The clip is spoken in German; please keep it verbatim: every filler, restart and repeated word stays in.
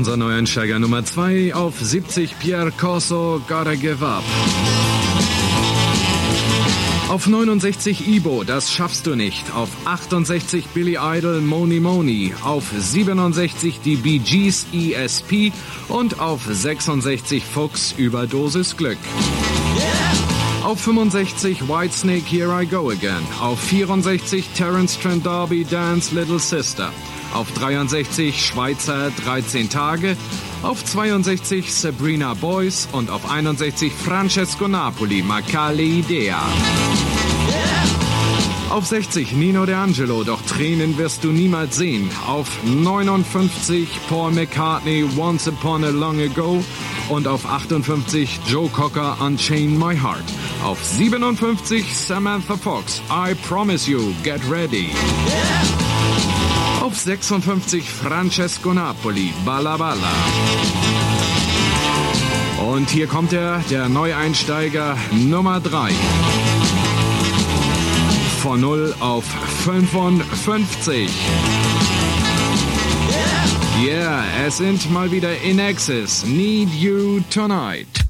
unser Neueinsteiger Nummer zwei. Auf siebzig Pierre Corso, Gotta Give Up. Auf neunundsechzig Ibo, Das schaffst du nicht. Auf achtundsechzig Billy Idol, Money Money. Auf siebenundsechzig die Bee Gees, E S P. Und auf sechsundsechzig Fuchs, Überdosis Glück. Auf fünfundsechzig Whitesnake, Here I Go Again. Auf vierundsechzig Terence Trent D'Arby, Dance Little Sister. Auf dreiundsechzig Schweizer, dreizehn Tage. Auf zweiundsechzig Sabrina Boys und auf einundsechzig Francesco Napoli, Macale Idea. Auf sechzig Nino D'Angelo, Doch Tränen wirst du niemals sehen. Auf neunundfünfzig Paul McCartney, Once Upon a Long Ago. Und auf achtundfünfzig Joe Cocker, Unchain My Heart. Auf siebenundfünfzig Samantha Fox, I Promise You, Get Ready. Auf sechsundfünfzig Francesco Napoli, Balla Balla. Und hier kommt er, der Neueinsteiger Nummer drei. Von null auf fünfundfünfzig. Yeah, es sind mal wieder In Excess, Need You Tonight.